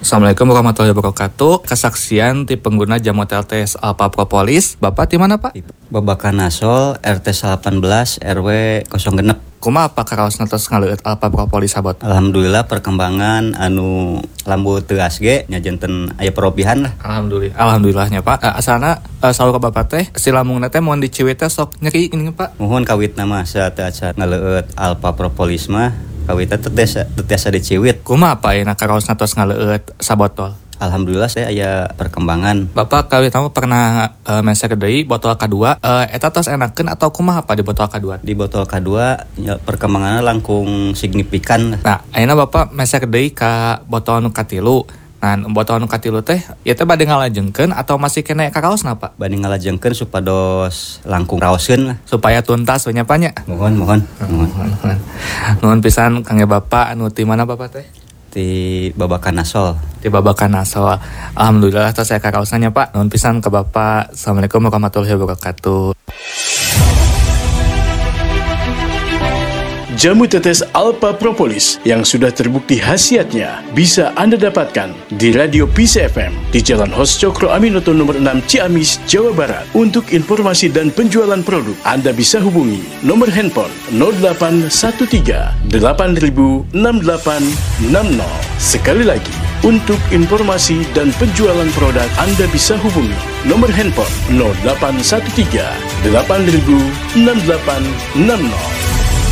Assalamualaikum warahmatullahi wabarakatuh. Kesaksian ti pengguna jamu TLTS Alpha Propolis. Bapak di mana, Pak? Babakan Nasol RT 18 RW 06. Kumaha apa karaosna tos ngaleueut Alpha Propolis sabot? Alhamdulillah perkembangan anu lambu teu asge nya janten aya perobihan lah. Alhamdulillahnya, Pak. Asalna saur ka Bapak teh si lambungna teh mun diciwit teh sok nyeri gini, Pak. Mohon kawitna mah saat ngaleueut Alpha Propolis mah kawitna teu tiasa diciwit. Kumaha apa ayeuna karaosna tos ngaleueut sabotol? Alhamdulillah saya aya perkembangan. Bapak kawit tamu pernah mesek deui botol kedua eta tos enakeun atau kumaha apa di botol kedua? Di botol kedua ya, perkembangannya langkung signifikan. Nah, ayeuna Bapak mesek deui ka botol nu katilu. Nah, botol nu katilu teh ieu teh bade ngalajengkeun atau masih kena karaosna, Pak? Bade ngalajengkeun supados langkung raoskeun lah. Supaya tuntas we nya, Pak nya. Mohon. Nuhun pisan kangge Bapak anu ti mana Bapak teh? Di Babakan Nasol. Di Babakan Nasol. Alhamdulillah tos saya karaosna Pak. Nuhun pisan ke Bapak. Assalamualaikum warahmatullahi wabarakatuh. Jamu tetes Alpha Propolis yang sudah terbukti khasiatnya bisa Anda dapatkan di Radio Peace FM di Jalan Hos Cokro Aminoto nomor 6 Ciamis, Jawa Barat. Untuk informasi dan penjualan produk, Anda bisa hubungi nomor handphone 0813 8000 6860. Sekali lagi, untuk informasi dan penjualan produk, Anda bisa hubungi nomor handphone 0813 8000 6860.